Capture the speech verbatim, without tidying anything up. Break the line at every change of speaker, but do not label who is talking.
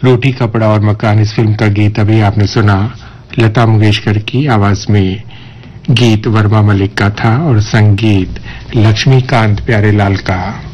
रोटी कपड़ा और मकान इस फिल्म का गीत अभी आपने सुना लता मंगेशकर की आवाज में। गीत वर्मा मलिक का था और संगीत लक्ष्मीकांत प्यारेलाल का।